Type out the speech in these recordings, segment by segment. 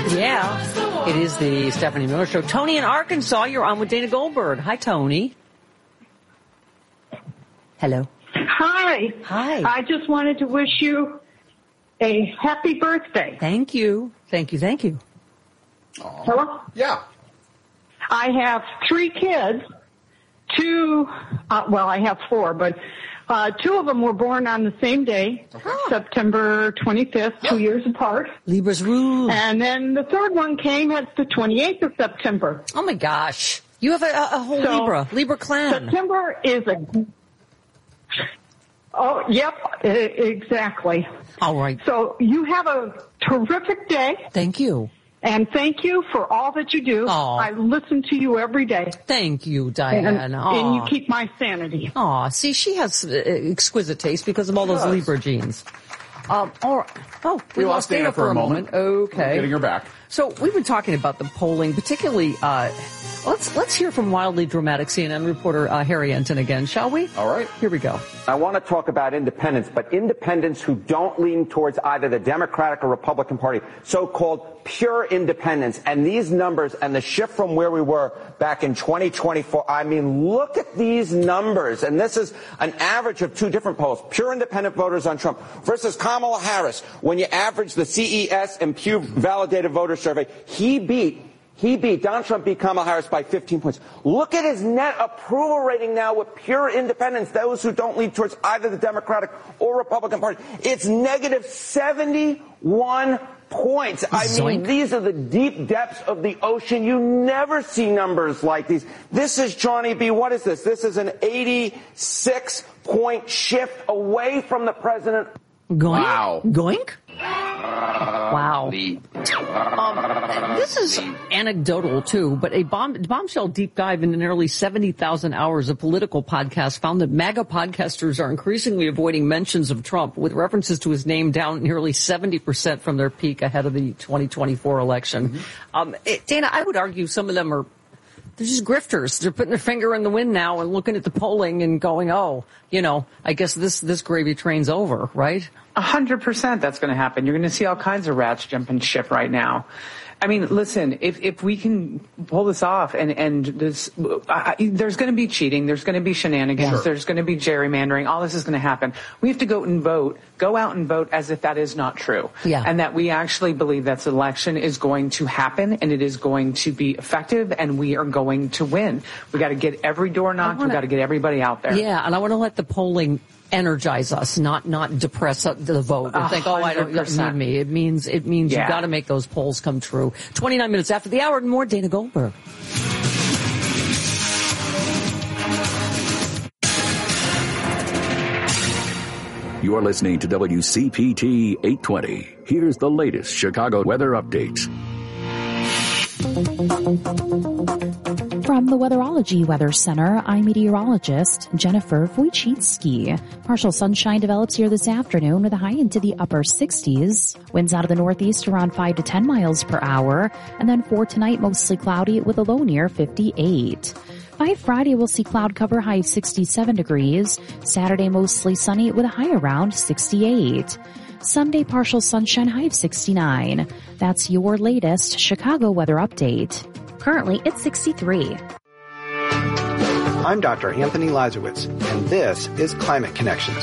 Yeah, it is the Stephanie Miller Show. Tony in Arkansas, you're on with Dana Goldberg. Hi, Tony. Hello. Hi. Hi. I just wanted to wish you a happy birthday. Thank you. Thank you. Thank you. Aww. Hello? Yeah. I have 3 kids. I have 4, but 2 of them were born on the same day, September 25th, 2 years apart. Libras rule. And then the third one came at the 28th of September. Oh, my gosh. You have a whole Libra clan. September is Oh, yep, exactly. All right. So you have a terrific day. Thank you. And thank you for all that you do. Aww. I listen to you every day. Thank you, Diane. And you keep my sanity. Aw, see, she has exquisite taste because of all those Libra genes. We lost Dana for a moment. Okay. Getting her back. So we've been talking about the polling, particularly, let's hear from wildly dramatic CNN reporter Harry Enton again, shall we? All right. Here we go. I want to talk about independents, but independents who don't lean towards either the Democratic or Republican Party, so-called pure independents. And these numbers and the shift from where we were back in 2024, I mean, look at these numbers. And this is an average of 2 different polls. Pure independent voters on Trump versus Kamala Harris. When you average the CES and Pew validated voter survey, Donald Trump beat Kamala Harris by 15 points. Look at his net approval rating now with pure independents, those who don't lean towards either the Democratic or Republican Party. It's negative 71 points. I mean, these are the deep depths of the ocean. You never see numbers like these. This is, Johnny B., what is this? This is an 86-point shift away from the president. Goink? Wow. Goink? Wow. This is anecdotal, too, but a bombshell deep dive into nearly 70,000 hours of political podcasts found that MAGA podcasters are increasingly avoiding mentions of Trump, with references to his name down nearly 70% from their peak ahead of the 2024 election. Dana, I would argue some of them they're just grifters. They're putting their finger in the wind now and looking at the polling and going, I guess this gravy train's over, right? 100% that's going to happen. You're going to see all kinds of rats jumping ship right now. I mean, listen, if we can pull this off and this, there's going to be cheating, there's going to be shenanigans, there's going to be gerrymandering, all this is going to happen. We have to go out and vote as if that is not true. Yeah. And that we actually believe that this election is going to happen and it is going to be effective and we are going to win. We got to get every door knocked, we got to get everybody out there. Yeah, and I want to let the polling energize us, not depress the vote and think, I don't need me. It means you've got to make those polls come true. 29 minutes after the hour and more, Dana Goldberg. You are listening to WCPT 820. Here's the latest Chicago weather updates. From the Weatherology Weather Center, I'm meteorologist Jennifer Wojcicki. Partial sunshine develops here this afternoon with a high into the upper 60s. Winds out of the northeast around 5 to 10 miles per hour. And then for tonight, mostly cloudy with a low near 58. By Friday, we'll see cloud cover high of 67 degrees. Saturday, mostly sunny with a high around 68. Sunday, partial sunshine, high of 69. That's your latest Chicago weather update. Currently, it's 63. I'm Dr. Anthony Lazarowitz, and this is Climate Connections.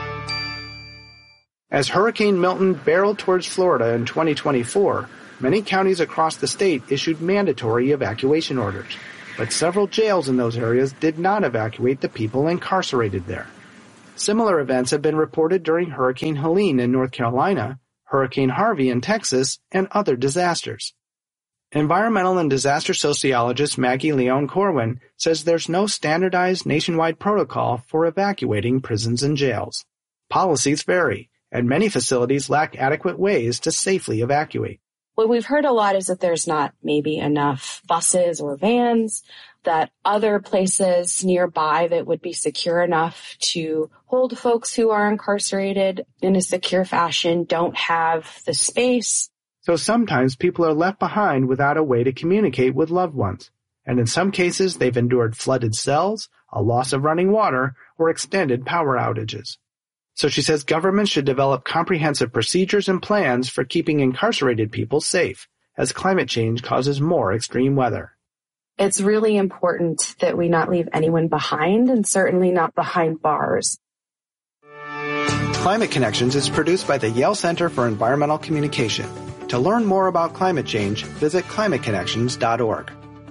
As Hurricane Milton barreled towards Florida in 2024, many counties across the state issued mandatory evacuation orders. But several jails in those areas did not evacuate the people incarcerated there. Similar events have been reported during Hurricane Helene in North Carolina, Hurricane Harvey in Texas, and other disasters. Environmental and disaster sociologist Maggie Leon Corwin says there's no standardized nationwide protocol for evacuating prisons and jails. Policies vary, and many facilities lack adequate ways to safely evacuate. What we've heard a lot is that there's not maybe enough buses or vans, that other places nearby that would be secure enough to hold folks who are incarcerated in a secure fashion don't have the space. So sometimes people are left behind without a way to communicate with loved ones. And in some cases, they've endured flooded cells, a loss of running water, or extended power outages. So she says governments should develop comprehensive procedures and plans for keeping incarcerated people safe, as climate change causes more extreme weather. It's really important that we not leave anyone behind, and certainly not behind bars. Climate Connections is produced by the Yale Center for Environmental Communication. To learn more about climate change, visit climateconnections.org.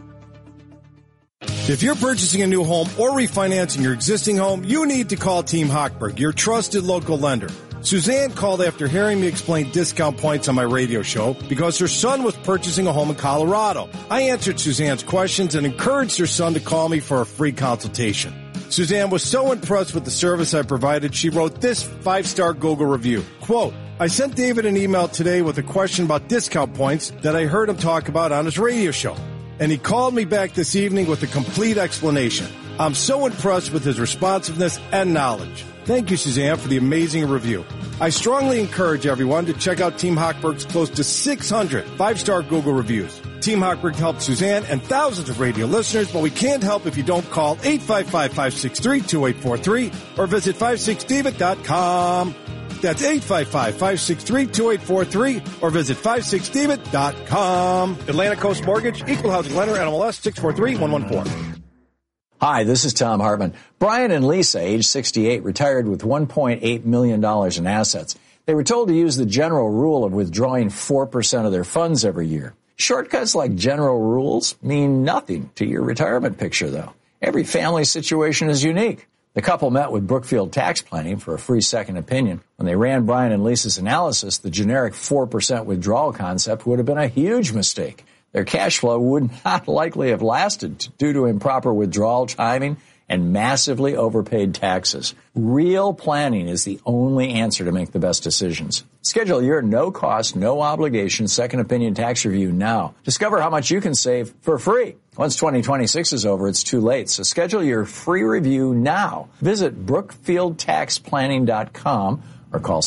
If you're purchasing a new home or refinancing your existing home, you need to call Team Hochberg, your trusted local lender. Suzanne called after hearing me explain discount points on my radio show because her son was purchasing a home in Colorado. I answered Suzanne's questions and encouraged her son to call me for a free consultation. Suzanne was so impressed with the service I provided, she wrote this 5-star Google review. Quote, I sent David an email today with a question about discount points that I heard him talk about on his radio show. And he called me back this evening with a complete explanation. I'm so impressed with his responsiveness and knowledge. Thank you, Suzanne, for the amazing review. I strongly encourage everyone to check out Team Hochberg's close to 600 5-star Google reviews. Team Hochberg helped Suzanne and thousands of radio listeners, but we can't help if you don't call 855-563-2843 or visit 56david.com. That's 855-563-2843 or visit 56david.com. Atlantic Coast Mortgage, Equal Housing Lender, NMLS 643114. Hi, this is Tom Hartman. Brian and Lisa, age 68, retired with $1.8 million in assets. They were told to use the general rule of withdrawing 4% of their funds every year. Shortcuts like general rules mean nothing to your retirement picture, though. Every family situation is unique. The couple met with Brookfield Tax Planning for a free second opinion. When they ran Brian and Lisa's analysis, the generic 4% withdrawal concept would have been a huge mistake. Their cash flow would not likely have lasted due to improper withdrawal timing and massively overpaid taxes. Real planning is the only answer to make the best decisions. Schedule your no-cost, no-obligation second opinion tax review now. Discover how much you can save for free. Once 2026 is over, it's too late, so schedule your free review now. Visit BrookfieldTaxPlanning.com or call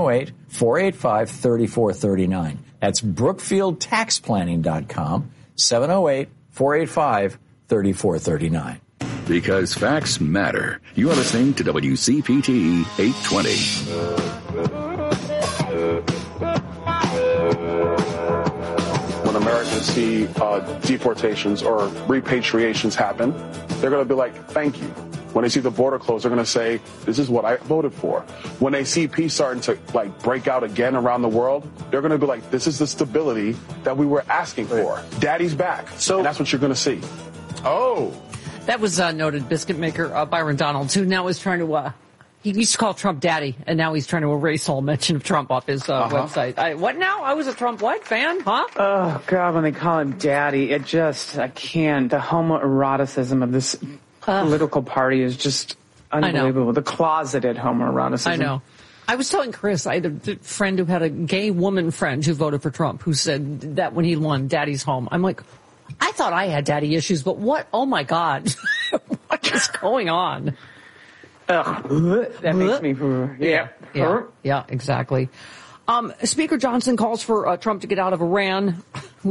708-485-3439. That's BrookfieldTaxPlanning.com, 708-485-3439. Because facts matter. You are listening to WCPT 820. When Americans see deportations or repatriations happen, they're going to be like, thank you. When they see the border closed, they're going to say, this is what I voted for. When they see peace starting to break out again around the world, they're going to be like, this is the stability that we were asking for. Daddy's back. And that's what you're going to see. Oh. That was noted biscuit maker Byron Donalds, who now is trying to, he used to call Trump daddy, and now he's trying to erase all mention of Trump off his website. What now? I was a Trump fan, huh? Oh, God, when they call him daddy, I can't. The homoeroticism of this political party is just unbelievable. The closeted homoeroticism. I know. I was telling Chris, I had a friend who had a gay woman friend who voted for Trump who said that when he won, daddy's home. I'm like, I thought I had daddy issues, but what? Oh, my God. What is going on? That makes me... Yeah, exactly. Speaker Johnson calls for Trump to get out of Iran.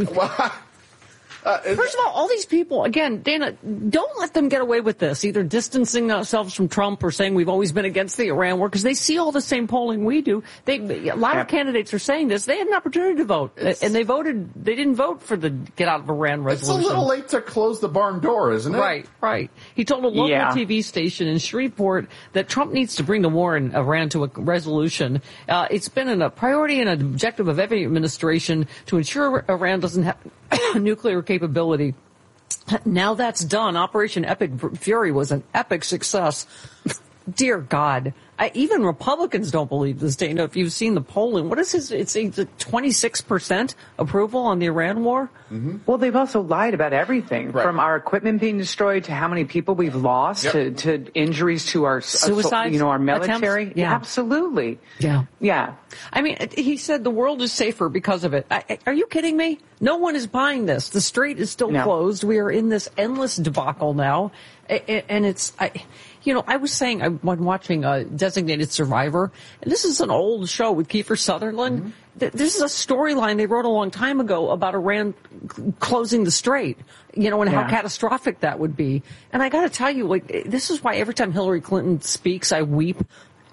First of all these people, again, Dana, don't let them get away with this, either distancing themselves from Trump or saying we've always been against the Iran war, because they see all the same polling we do. A lot of candidates are saying this. They had an opportunity to vote, and they didn't vote for the get out of Iran resolution. It's a little late to close the barn door, isn't it? Right. He told a local TV station in Shreveport that Trump needs to bring the war in Iran to a resolution. It's been a priority and an objective of every administration to ensure Iran doesn't have nuclear capability. Now that's done. Operation Epic Fury was an epic success. Dear God. Even Republicans don't believe this, Dana. If you've seen the polling, what is his? It's 26% approval on the Iran war. Mm-hmm. Well, they've also lied about everything, from our equipment being destroyed to how many people we've lost to injuries to our suicides, our military. Attempts? Yeah, absolutely. Yeah. I mean, he said the world is safer because of it. Are you kidding me? No one is buying this. The strait is still closed. We are in this endless debacle now, and it's. I was saying when watching Designated Survivor, and this is an old show with Kiefer Sutherland. Mm-hmm. This is a storyline they wrote a long time ago about Iran closing the strait, and how catastrophic that would be. And I got to tell you, this is why every time Hillary Clinton speaks, I weep.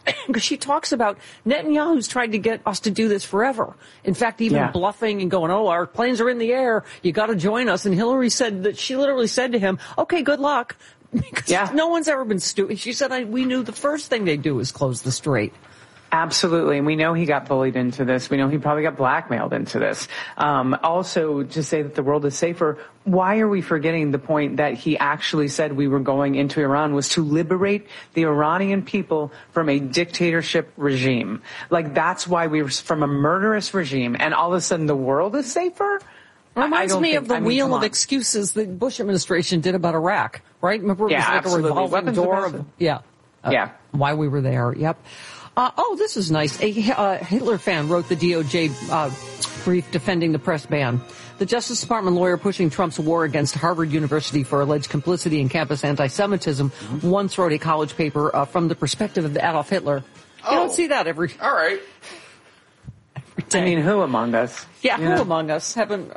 because she talks about Netanyahu's tried to get us to do this forever. In fact, even bluffing and going, oh, our planes are in the air. You got to join us. And Hillary said that she literally said to him, okay, good luck. Because no one's ever been stupid. She said, we knew the first thing they'd do is close the strait. Absolutely. And we know he got bullied into this. We know he probably got blackmailed into this. Also, to say that the world is safer, why are we forgetting the point that he actually said we were going into Iran was to liberate the Iranian people from a dictatorship regime? Like, that's why we were from a murderous regime, and all of a sudden the world is safer? Reminds me of the wheel of excuses the Bush administration did about Iraq, right? Remember, it was like a revolving door. Why we were there. Yep. This is nice. A Hitler fan wrote the DOJ brief defending the press ban. The Justice Department lawyer pushing Trump's war against Harvard University for alleged complicity in campus anti-Semitism once wrote a college paper from the perspective of Adolf Hitler. You don't see that every day. I mean, who among us? Yeah, who among us hasn't,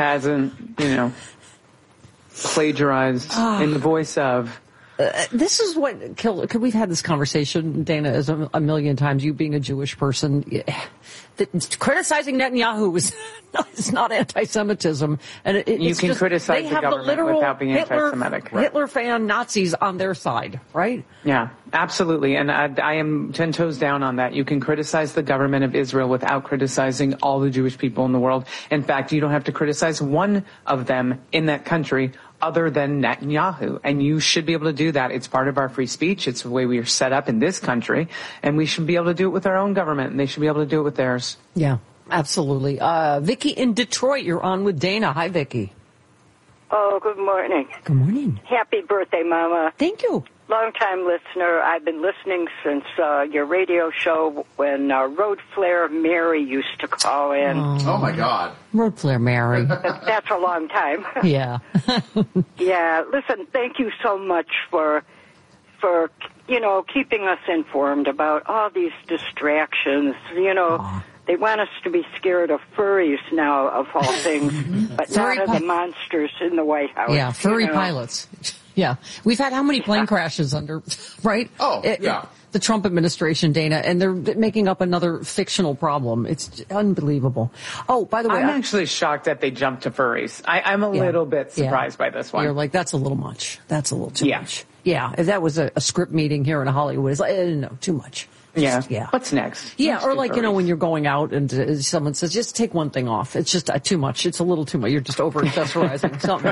plagiarized in the voice of... this is what killed. We've had this conversation, Dana, as a million times. You being a Jewish person, criticizing Netanyahu is not anti-Semitism, and you can criticize the government without being anti-Semitic. Hitler fan Nazis on their side, right? Yeah, absolutely, and I am 10 toes down on that. You can criticize the government of Israel without criticizing all the Jewish people in the world. In fact, you don't have to criticize one of them in that country other than Netanyahu. And you should be able to do that. It's part of our free speech. It's the way we are set up in this country. And we should be able to do it with our own government, and they should be able to do it with theirs. Yeah, absolutely. Vicky in Detroit, you're on with Dana. Hi, Vicky. Oh, good morning. Good morning. Happy birthday, Mama. Thank you. Long-time listener. I've been listening since your radio show when Road Flare Mary used to call in. Oh, my God. Road Flare Mary. That's a long time. Yeah. Yeah. Listen, thank you so much for keeping us informed about all these distractions. They want us to be scared of furries now, of all things, but not of the monsters in the White House. Yeah, furry pilots. Yeah. We've had how many plane crashes under, right? The Trump administration, Dana, and they're making up another fictional problem. It's unbelievable. Oh, by the way, I'm actually shocked that they jumped to furries. I'm a little bit surprised by this one. You're like, that's a little much. That's a little too much. Yeah, if that was a script meeting here in Hollywood, it's like, no, too much. Yeah. What's next? Yeah, or like, when you're going out and someone says, just take one thing off. It's just too much. It's a little too much. You're just over-accessorizing something.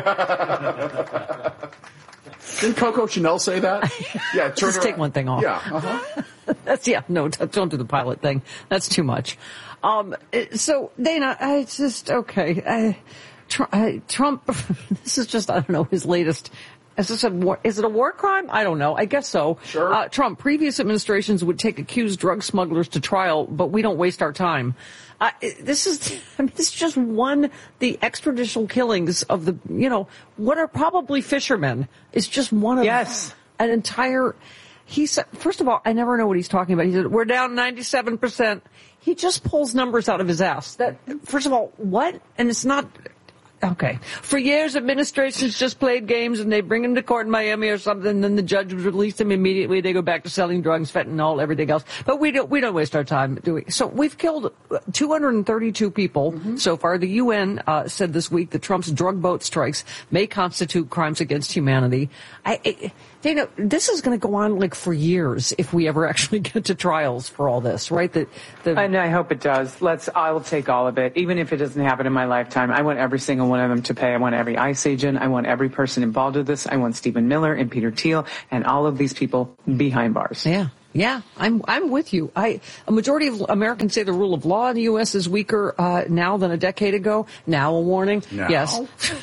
Didn't Coco Chanel say that? Yeah, just take one thing off. Yeah. No, don't do the pilot thing. That's too much. So, Dana, it's just, okay. Trump, this is just, I don't know, his latest... Is it a war crime? I don't know. I guess so. Sure. Trump, previous administrations would take accused drug smugglers to trial, but we don't waste our time. This is just the extrajudicial killings of what are probably fishermen is just one of an entire, he said, first of all, I never know what he's talking about. He said, we're down 97%. He just pulls numbers out of his ass. First of all, what? And it's not, okay. For years, administrations just played games and they bring him to court in Miami or something, and then the judge would release him immediately. They go back to selling drugs, fentanyl, everything else. But we don't waste our time, do we? So we've killed 232 people so far. The UN said this week that Trump's drug boat strikes may constitute crimes against humanity. Dana, this is going to go on for years if we ever actually get to trials for all this, right? And I hope it does. I'll take all of it, even if it doesn't happen in my lifetime. I want every single one of them to pay. I want every ICE agent. I want every person involved with this. I want Stephen Miller and Peter Thiel and all of these people behind bars. Yeah, I'm with you. A majority of Americans say the rule of law in the U.S. is weaker now than a decade ago. Now a warning. Now? Yes.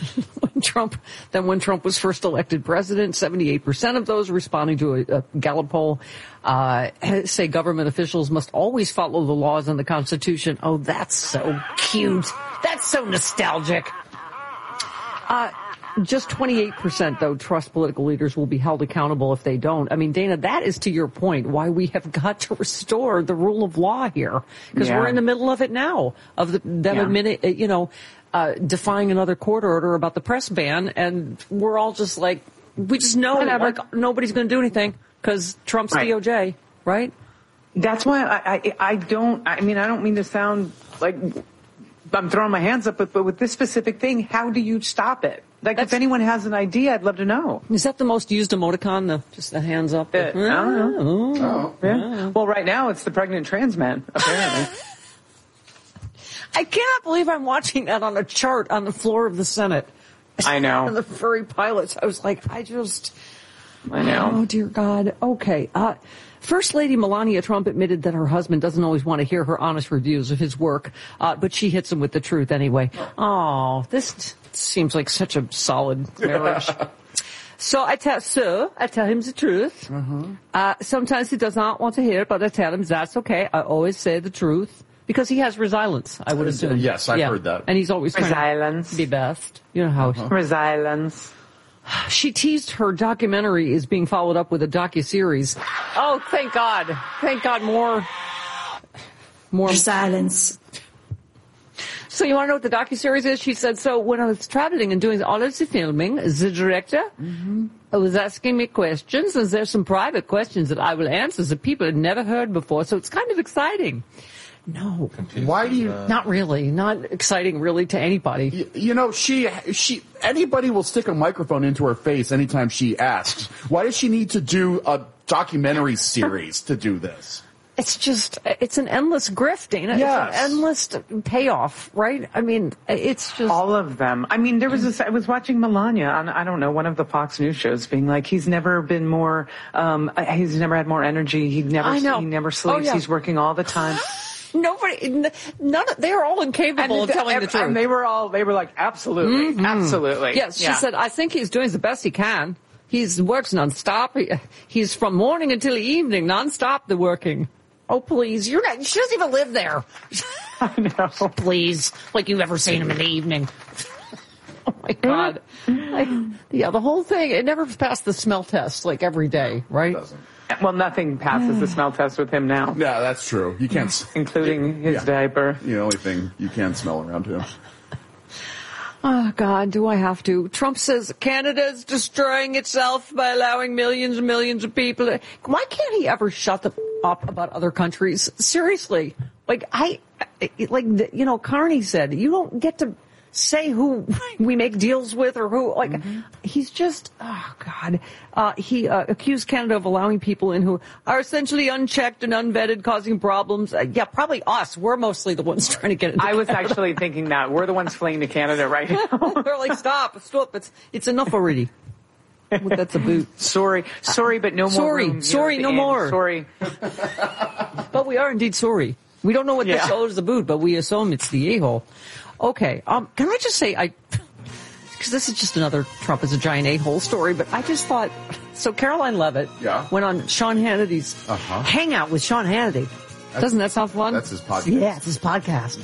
When Trump was first elected president, 78% of those responding to a Gallup poll say government officials must always follow the laws and the Constitution. Oh, that's so cute. That's so nostalgic. Just 28%, though, trust political leaders will be held accountable if they don't. I mean, Dana, that is, to your point, why we have got to restore the rule of law here. Because we're in the middle of it now, of defying another court order about the press ban, and we're all just like, we just know nobody's going to do anything because Trump's DOJ, right? That's why I don't mean to sound like I'm throwing my hands up, but with this specific thing, how do you stop it? Like, if anyone has an idea, I'd love to know. Is that the most used emoticon? Just the hands up? I don't know. Yeah. Well, right now it's the pregnant trans man, apparently. I cannot believe I'm watching that on a chart on the floor of the Senate. I know. And the furry pilots. I was like, I know. Oh, dear God. Okay. First Lady Melania Trump admitted that her husband doesn't always want to hear her honest reviews of his work, but she hits him with the truth anyway. Oh, this seems like such a solid marriage. So I tell him the truth. Sometimes he does not want to hear it, but I tell him that's okay. I always say the truth. Because he has resilience, I would assume. Yes, I've heard that. And he's always trying to be best. You know how... Resilience. She teased her documentary is being followed up with a docuseries. Oh, thank God. Thank God, more silence. So you want to know what the docuseries is? She said, so when I was traveling and doing all of the filming, the director was asking me questions, and there's some private questions that I will answer that people had never heard before, so it's kind of exciting. No. Why do you... Not really. Not exciting, really, to anybody. You know, anybody will stick a microphone into her face anytime she asks. Why does she need to do a documentary series to do this? It's an endless grift, Dana. Yes. It's an endless payoff, right? I mean, it's just... All of them. I mean, I was watching Melania on, I don't know, one of the Fox News shows being like, he's never been more, he's never had more energy. He never sleeps. Oh, yeah. He's working all the time. They're all incapable of telling the truth. And they were like, absolutely, absolutely. Yes, she said, I think he's doing the best he can. He works nonstop. He's from morning until evening, nonstop, the working. Oh, please. She doesn't even live there. I know. Please. Like you've ever seen him in the evening. Oh, my God. The whole thing, it never passed the smell test, like every day, right? It doesn't. Well, nothing passes the smell test with him now. Yeah, that's true. You can't... Including his diaper. The only thing you can smell around him. Oh, God, do I have to? Trump says Canada's destroying itself by allowing millions and millions of people to... Why can't he ever shut up about other countries? Seriously. Carney said, you don't get to say who we make deals with or who, he's just, oh, God. He accused Canada of allowing people in who are essentially unchecked and unvetted, causing problems. Probably us. We're mostly the ones trying to get into I was Canada. actually thinking that. We're the ones fleeing to Canada right now. They're like, stop. It's enough already. That's a boot. Sorry, but no more room. Sorry, no more. Sorry. But we are indeed sorry. We don't know what this is a boot, but we assume it's the a-hole. Okay, can I just say, because this is just another Trump is a giant a-hole story, but I just thought, so Caroline Leavitt went on Sean Hannity's hangout with Sean Hannity. Doesn't that sound fun? That's his podcast. Yeah, it's his podcast.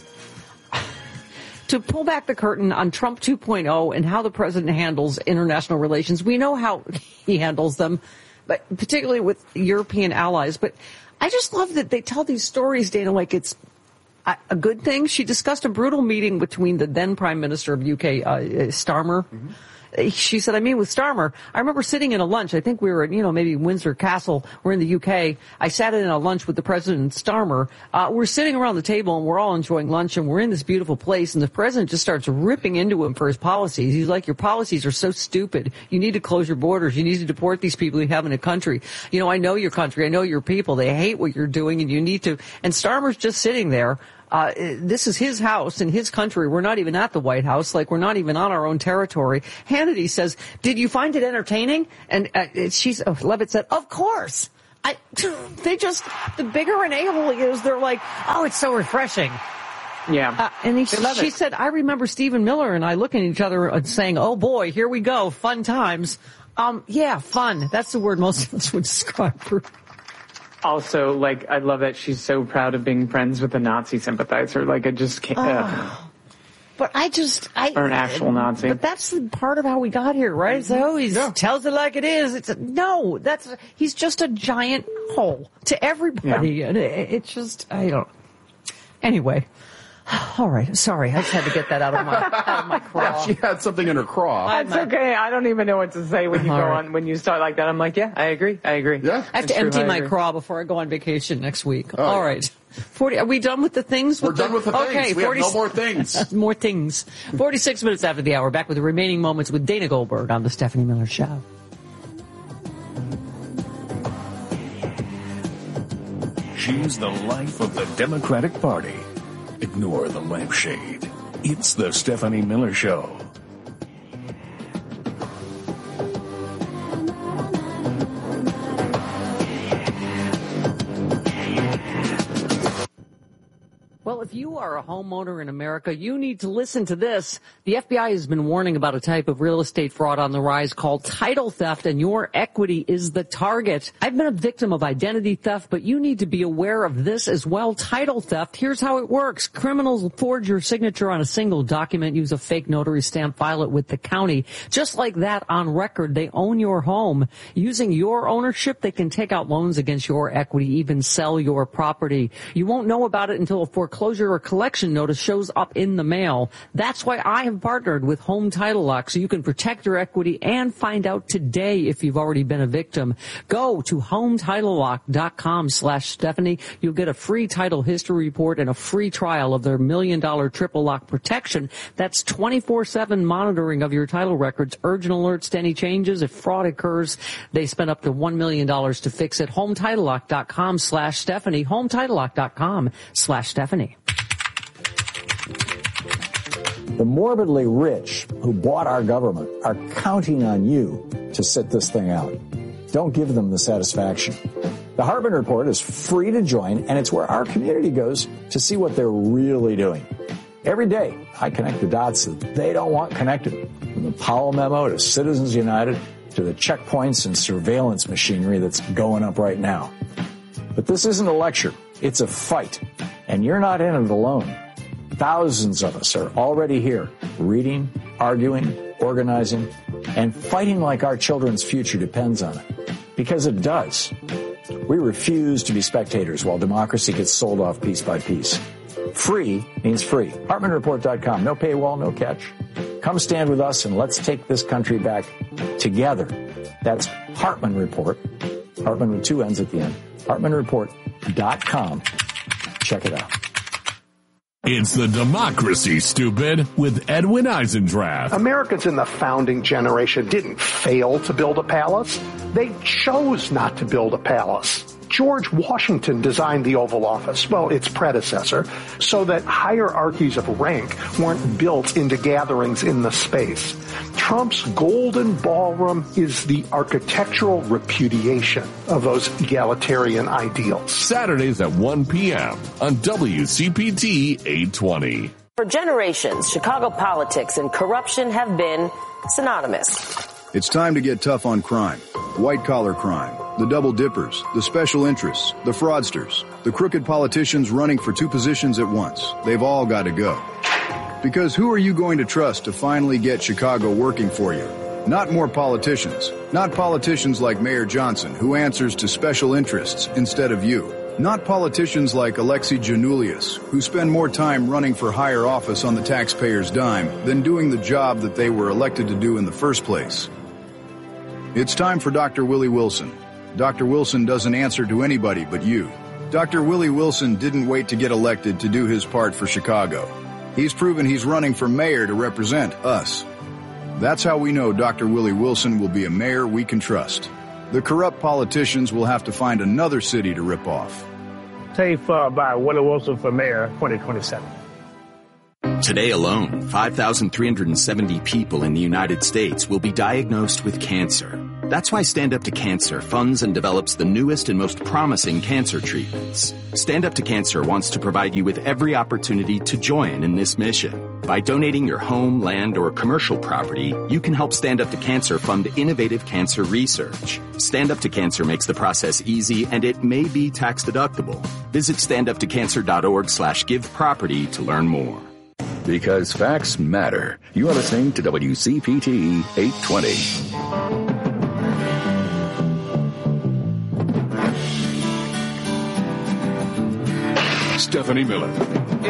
To pull back the curtain on Trump 2.0 and how the president handles international relations. We know how he handles them, but particularly with European allies. But I just love that they tell these stories, Dana, like it's a good thing. She discussed a brutal meeting between the then Prime Minister of UK, Starmer. She said, I mean, with Starmer, I remember sitting in a lunch. I think we were at, maybe Windsor Castle. We're in the UK. I sat in a lunch with the president and Starmer. We're sitting around the table and we're all enjoying lunch and we're in this beautiful place. And the president just starts ripping into him for his policies. He's like, your policies are so stupid. You need to close your borders. You need to deport these people you have in a country. I know your country. I know your people. They hate what you're doing and you need to. And Starmer's just sitting there. This is his house in his country. We're not even at the White House. We're not even on our own territory. Hannity says, did you find it entertaining? And Leavitt said, of course. The bigger an a-hole he is, they're like, oh, it's so refreshing. Yeah. She said, I remember Stephen Miller and I looking at each other and saying, oh boy, here we go. Fun times. Yeah, fun. That's the word most of us would describe her. Also, I love that she's so proud of being friends with a Nazi sympathizer. I just can't. But or an actual Nazi. But that's part of how we got here, right? So he tells it like it is. He's just a giant hole to everybody. Yeah. And it's just, I don't. Anyway. All right. Sorry. I just had to get that out of my craw. She had something in her craw. That's okay. I don't even know what to say when you when you start like that. I'm like, yeah, I agree. Yeah. I have to empty my craw before I go on vacation next week. All right. 40. Are we done with the things? We're done with the things. Okay. We have no more things. More things. 46 minutes after the hour. Back with the remaining moments with Dana Goldberg on the Stephanie Miller Show. She's the life of the Democratic Party. Ignore the lampshade. It's the Stephanie Miller Show. Well, if you are a homeowner in America, you need to listen to this. The FBI has been warning about a type of real estate fraud on the rise called title theft, and your equity is the target. I've been a victim of identity theft, but you need to be aware of this as well. Title theft, here's how it works. Criminals will forge your signature on a single document, use a fake notary stamp, file it with the county. Just like that, on record, they own your home. Using your ownership, they can take out loans against your equity, even sell your property. You won't know about it until a foreclosure or collection notice shows up in the mail. That's why I have partnered with Home Title Lock, so you can protect your equity and find out today if you've already been a victim. Go to HomeTitleLock.com/Stephanie. You'll get a free title history report and a free trial of their $1 million triple lock protection. That's 24/7 monitoring of your title records, urgent alerts to any changes. If fraud occurs, they spend up to $1 million to fix it. HomeTitleLock.com/Stephanie. HomeTitleLock.com/Stephanie. The morbidly rich who bought our government are counting on you to sit this thing out. Don't give them the satisfaction. The Hartman Report is free to join, and it's where our community goes to see what they're really doing. Every day, I connect the dots that they don't want connected. From the Powell memo to Citizens United to the checkpoints and surveillance machinery that's going up right now. But this isn't a lecture. It's a fight. And you're not in it alone. Thousands of us are already here, reading, arguing, organizing, and fighting like our children's future depends on it. Because it does. We refuse to be spectators while democracy gets sold off piece by piece. Free means free. HartmanReport.com. No paywall, no catch. Come stand with us and let's take this country back together. That's Hartman Report. Hartman with 2 N's at the end. HartmanReport.com. Check it out. It's the Democracy, Stupid, with Edwin Eisendrath. Americans in the founding generation didn't fail to build a palace. They chose not to build a palace. George Washington designed the Oval Office, well, its predecessor, so that hierarchies of rank weren't built into gatherings in the space. Trump's golden ballroom is the architectural repudiation of those egalitarian ideals. Saturdays at 1 p.m. on WCPT 820. For generations, Chicago politics and corruption have been synonymous. It's time to get tough on crime. White-collar crime, the double dippers, the special interests, the fraudsters, the crooked politicians running for 2 positions at once. They've all got to go. Because who are you going to trust to finally get Chicago working for you? Not more politicians. Not politicians like Mayor Johnson, who answers to special interests instead of you. Not politicians like Alexi Giannoulias, who spend more time running for higher office on the taxpayer's dime than doing the job that they were elected to do in the first place. It's time for Dr. Willie Wilson. Dr. Wilson doesn't answer to anybody but you. Dr. Willie Wilson didn't wait to get elected to do his part for Chicago. He's proven he's running for mayor to represent us. That's how we know Dr. Willie Wilson will be a mayor we can trust. The corrupt politicians will have to find another city to rip off. Safe by Willie Wilson for mayor 2027. Today alone, 5,370 people in the United States will be diagnosed with cancer. That's why Stand Up to Cancer funds and develops the newest and most promising cancer treatments. Stand Up to Cancer wants to provide you with every opportunity to join in this mission. By donating your home, land, or commercial property, you can help Stand Up to Cancer fund innovative cancer research. Stand Up to Cancer makes the process easy, and it may be tax deductible. Visit standuptocancer.org/giveproperty to learn more. Because facts matter. You are listening to WCPT 820. Stephanie Miller.